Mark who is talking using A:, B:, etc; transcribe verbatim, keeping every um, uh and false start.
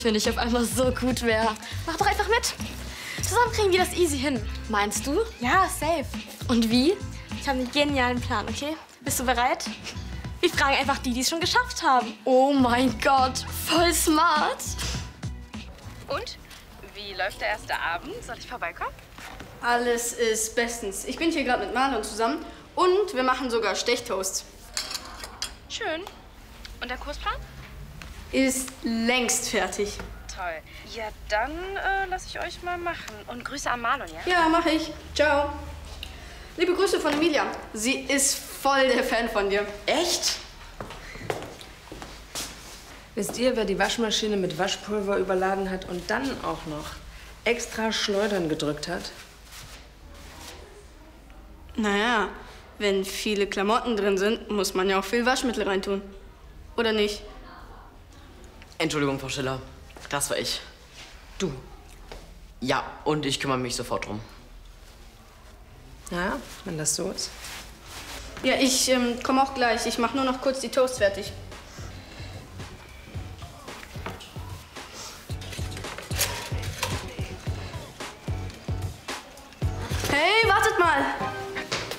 A: finde ich auf einmal so gut wäre.
B: Mach doch einfach mit. Zusammen kriegen wir das easy hin.
A: Meinst du?
B: Ja, safe.
A: Und wie?
B: Ich habe einen genialen Plan, okay? Bist du bereit? Wir fragen einfach die, die es schon geschafft haben.
A: Oh mein Gott, voll smart.
C: Und? Wie läuft der erste Abend? Soll ich vorbeikommen?
D: Alles ist bestens. Ich bin hier gerade mit Marlon zusammen und wir machen sogar Stechtoast.
C: Schön. Und der Kursplan?
D: Ist längst fertig.
C: Toll. Ja, dann äh, lasse ich euch mal machen. Und Grüße an Marlon, ja?
D: Ja, mache ich. Ciao. Liebe Grüße von Emilia. Sie ist voll der Fan von dir.
E: Echt? Wisst ihr, wer die Waschmaschine mit Waschpulver überladen hat und dann auch noch extra Schleudern gedrückt hat?
D: Naja, wenn viele Klamotten drin sind, muss man ja auch viel Waschmittel reintun. Oder nicht?
F: Entschuldigung, Frau Schiller. Das war ich.
E: Du.
F: Ja, und ich kümmere mich sofort drum.
E: Ja, wenn das so ist.
D: Ja, ich ähm, komme auch gleich. Ich mache nur noch kurz die Toast fertig. Hey, wartet mal!